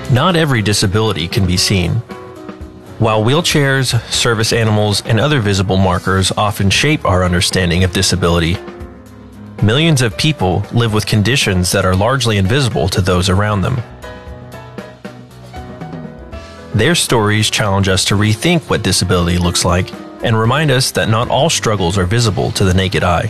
Not every disability can be seen. While wheelchairs, service animals, and other visible markers often shape our understanding of disability, millions of people live with conditions that are largely invisible to those around them. Their stories challenge us to rethink what disability looks like and remind us that not all struggles are visible to the naked eye.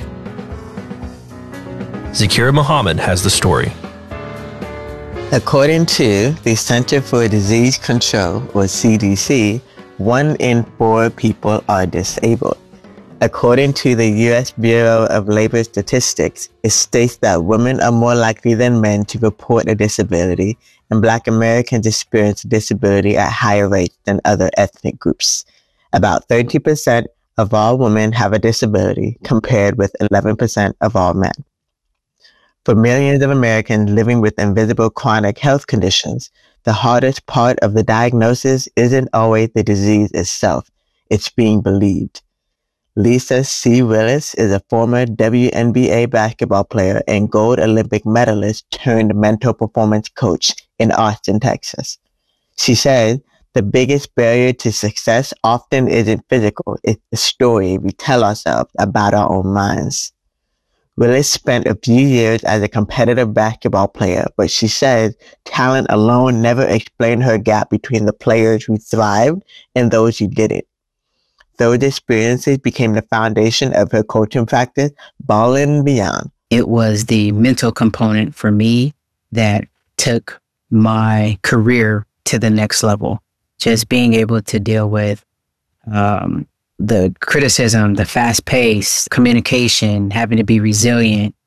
Zakira Muhammad has the story. According to the Center for Disease Control, or CDC, 1 in 4 people are disabled. According to the U.S. Bureau of Labor Statistics, it states that women are more likely than men to report a disability, and Black Americans experience disability at higher rates than other ethnic groups. About 30% of all women have a disability, compared with 11% of all men. For millions of Americans living with invisible chronic health conditions, the hardest part of the diagnosis isn't always the disease itself, it's being believed. Lisa C. Willis is a former WNBA basketball player and gold Olympic medalist turned mental performance coach in Austin, Texas. She said, "The biggest barrier to success often isn't physical, it's the story we tell ourselves about our own minds." Willis spent a few years as a competitive basketball player, but she says talent alone never explained her gap between the players who thrived and those who didn't. Those experiences became the foundation of her coaching practice, Ballin' Beyond. It was the mental component for me that took my career to the next level. Just being able to deal with the criticism, the fast pace, communication, having to be resilient,